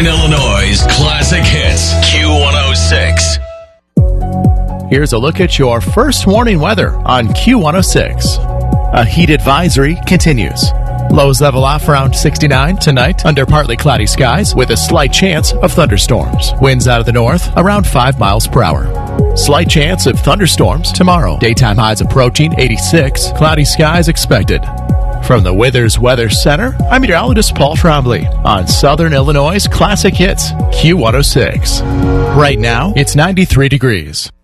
Southern Illinois' classic hits, Q106. Here's a look at your first warning weather on Q106. A heat advisory continues. Lows level off around 69 tonight under partly cloudy skies with a slight chance of thunderstorms. Winds out of the north around 5 miles per hour. Slight chance of thunderstorms tomorrow. Daytime highs approaching 86. Cloudy skies expected. From the Withers Weather Center, I'm meteorologist Paul Trombley on Southern Illinois' classic hits, Q106. Right now, it's 93 degrees.